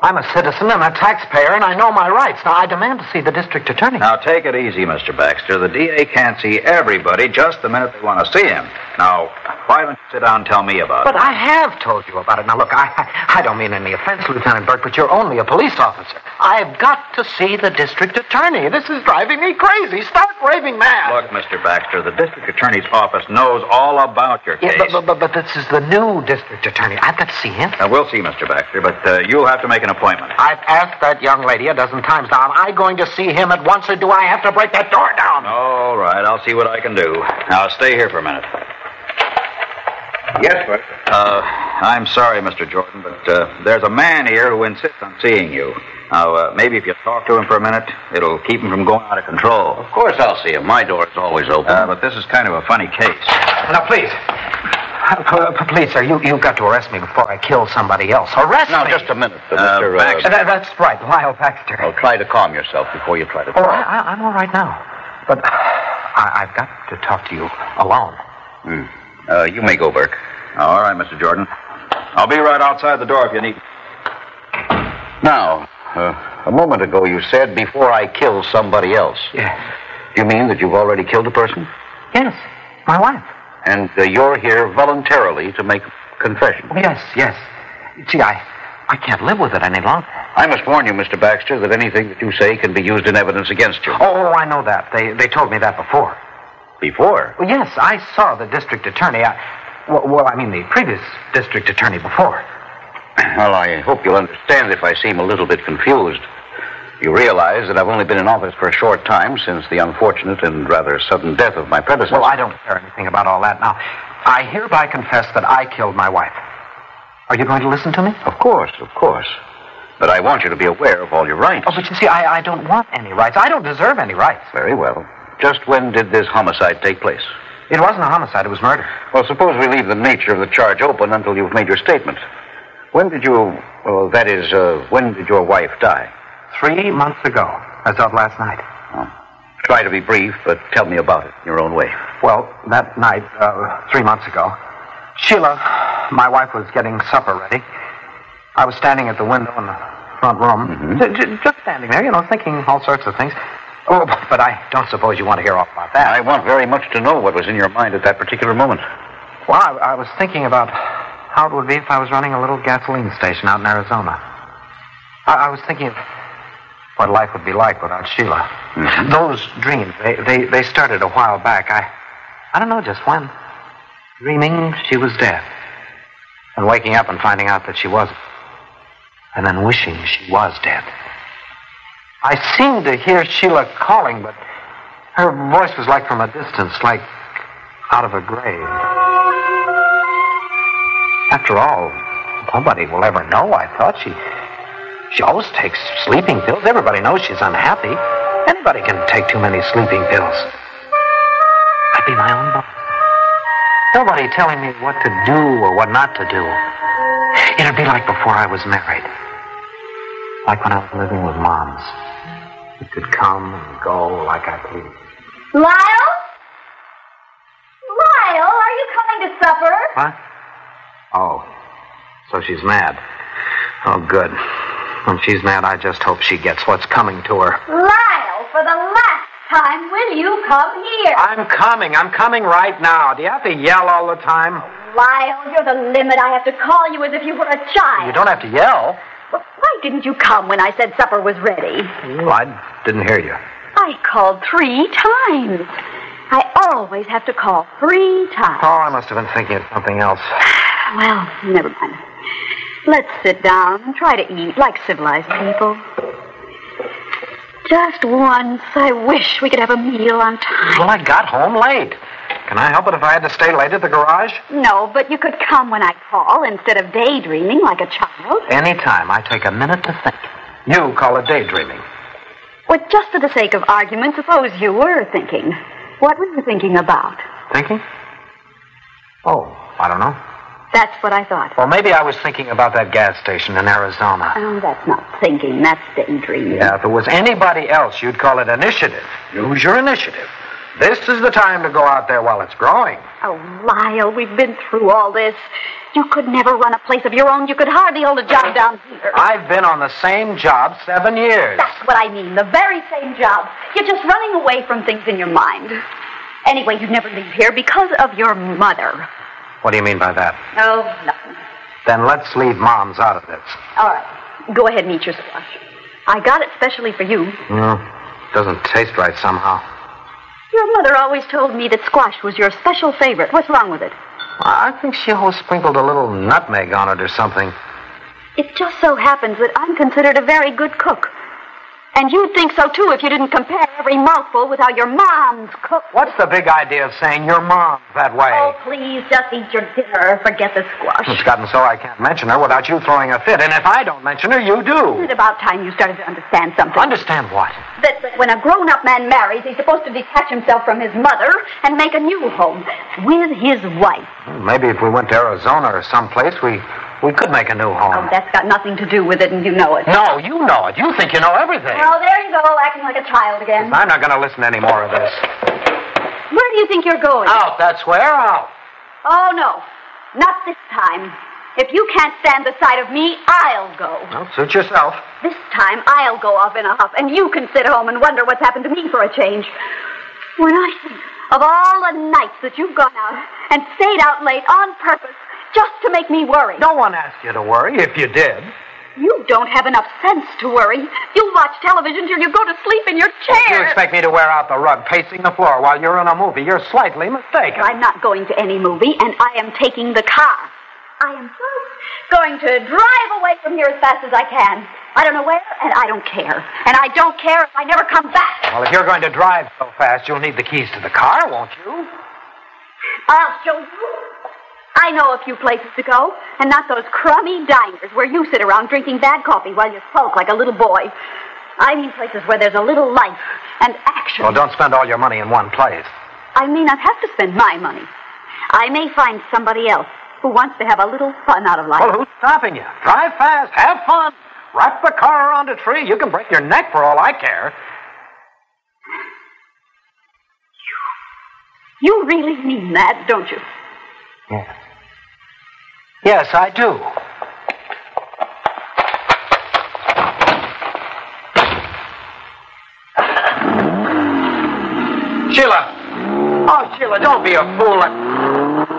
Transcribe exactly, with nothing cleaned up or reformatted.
I'm a citizen and a taxpayer, and I know my rights. Now, I demand to see the district attorney. Now, take it easy, Mister Baxter. The D A can't see everybody just the minute they want to see him. Now, why don't you sit down and tell me about but it? But I have told you about it. Now, look, I, I don't mean any offense, Lieutenant Burke, but you're only a police officer. I've got to see the district attorney. This is driving me crazy. Start raving mad. Look, Mister Baxter, the district attorney's office knows all about your case. Yeah, but, but, but, but this is the new district attorney. I've got to see him. Now, we'll see, Mister Baxter, but uh, you'll have to make an appointment. I've asked that young lady a dozen times now. Am I going to see him at once, or do I have to break that door down? All right, I'll see what I can do. Now, stay here for a minute. Yes, sir. Uh, I'm sorry, Mister Jordan, but uh, there's a man here who insists on seeing you. Now, uh, maybe if you talk to him for a minute, it'll keep him from going out of control. Of course I'll see him. My door is always open. Uh, but this is kind of a funny case. Now, please. Uh, p- please, sir, you, you've got to arrest me before I kill somebody else. Arrest now, me! Now, just a minute, uh, Uh, Mister Baxter. Uh, That, that's right, Lyle Baxter. well, try to calm yourself before you try to Oh, talk. I, I, I'm all right now. But I, I've got to talk to you alone. Hmm. Uh, you may go, Burke. All right, Mister Jordan. I'll be right outside the door if you need. Now, uh, a moment ago you said, before I kill somebody else. Yes. You mean that you've already killed a person? Yes, my wife. And uh, you're here voluntarily to make confession? Yes, yes. See, I, I can't live with it any longer. I must warn you, Mister Baxter, that anything that you say can be used in evidence against you. Oh, I know that. They, they told me that before. Before? Well, yes, I saw the district attorney. I, well, well, I mean the previous district attorney before. Well, I hope you'll understand if I seem a little bit confused. You realize that I've only been in office for a short time since the unfortunate and rather sudden death of my predecessor. Well, I don't care anything about all that. Now, I hereby confess that I killed my wife. Are you going to listen to me? Of course, of course. But I want you to be aware of all your rights. Oh, but you see, I, I don't want any rights. I don't deserve any rights. Very well. Just when did this homicide take place? It wasn't a homicide. It was murder. Well, suppose we leave the nature of the charge open until you've made your statement. When did you, well, that is, uh, when did your wife die? Three months ago, as of last night. Oh. Try to be brief, but tell me about it in your own way. Well, that night, uh, three months ago, Sheila, my wife, was getting supper ready. I was standing at the window in the front room, Mm-hmm. j- j- just standing there, you know, thinking all sorts of things. Oh, but I don't suppose you want to hear all about that. I want very much to know what was in your mind at that particular moment. Well, I, I was thinking about how it would be if I was running a little gasoline station out in Arizona. I, I was thinking of what life would be like without Sheila. Mm-hmm. Those dreams, they, they, they started a while back. I, I don't know just when. Dreaming she was dead. And waking up and finding out that she wasn't. And then wishing she was dead. I seemed to hear Sheila calling, but her voice was like from a distance, like out of a grave. After all, nobody will ever know, I thought. She she always takes sleeping pills. Everybody knows she's unhappy. Anybody can take too many sleeping pills. I'd be my own boss. Nobody telling me what to do or what not to do. It'd be like before I was married. Like when I was living with moms. It could come and go like I pleased. Lyle? Lyle, are you coming to supper? What? Oh, so she's mad. Oh, good. When she's mad, I just hope she gets what's coming to her. Lyle, for the last time, will you come here? I'm coming. I'm coming right now. Do you have to yell all the time? Lyle, you're the limit. I have to call you as if you were a child. You don't have to yell. Well, why didn't you come when I said supper was ready? Well, I didn't hear you. I called three times. I always have to call three times. Oh, I must have been thinking of something else. Well, never mind. Let's sit down and try to eat like civilized people. Just once, I wish we could have a meal on time. Well, I got home late. Can I help it if I had to stay late at the garage? No, but you could come when I call instead of daydreaming like a child. Anytime. I take a minute to think. You call it daydreaming. Well, just for the sake of argument, suppose you were thinking. What were you thinking about? Thinking? Oh, I don't know. That's what I thought. Well, maybe I was thinking about that gas station in Arizona. Oh, that's not thinking. That's daydreaming. Yeah, if it was anybody else, you'd call it initiative. Use your initiative. This is the time to go out there while it's growing. Oh, Lyle, we've been through all this. You could never run a place of your own. You could hardly hold a job down here. I've been on the same job seven years. That's what I mean, the very same job. You're just running away from things in your mind. Anyway, you'd never leave here because of your mother. What do you mean by that? Oh, nothing. Then let's leave Moms out of this. All right. Go ahead and eat your squash. I got it specially for you. No, doesn't taste right somehow. Your mother always told me that squash was your special favorite. What's wrong with it? I think she always sprinkled a little nutmeg on it or something. It just so happens that I'm considered a very good cook. And you'd think so, too, if you didn't compare every mouthful with how your mom's cooked. What's the big idea of saying your mom's that way? Oh, please, just eat your dinner. Forget the squash. It's gotten so I can't mention her without you throwing a fit. And if I don't mention her, you do. It's about time you started to understand something. Understand what? That, that when a grown-up man marries, he's supposed to detach himself from his mother and make a new home with his wife. Well, maybe if we went to Arizona or someplace, we... We could make a new home. Oh, that's got nothing to do with it, and you know it. No, you know it. You think you know everything. Oh, there you go, acting like a child again. I'm not going to listen to any more of this. Where do you think you're going? Out, that's where, out. Oh, no. Not this time. If you can't stand the sight of me, I'll go. Well, suit yourself. This time, I'll go off in a huff, and you can sit home and wonder what's happened to me for a change. When I think of all the nights that you've gone out and stayed out late on purpose, just to make me worry. No one asked you to worry, if you did. You don't have enough sense to worry. You watch television till you go to sleep in your chair. If you expect me to wear out the rug pacing the floor while you're in a movie, you're slightly mistaken. I'm not going to any movie, and I am taking the car. I am just going to drive away from here as fast as I can. I don't know where, and I don't care. And I don't care if I never come back. Well, if you're going to drive so fast, you'll need the keys to the car, won't you? I'll show you. I know a few places to go, and not those crummy diners where you sit around drinking bad coffee while you sulk like a little boy. I mean places where there's a little life and action. Well, don't spend all your money in one place. I may not have to spend my money. I may find somebody else who wants to have a little fun out of life. Well, who's stopping you? Drive fast, have fun. Wrap the car around a tree. You can break your neck for all I care. You really mean that, don't you? Yes. Yes, I do. Sheila! Oh, Sheila, don't be a fool.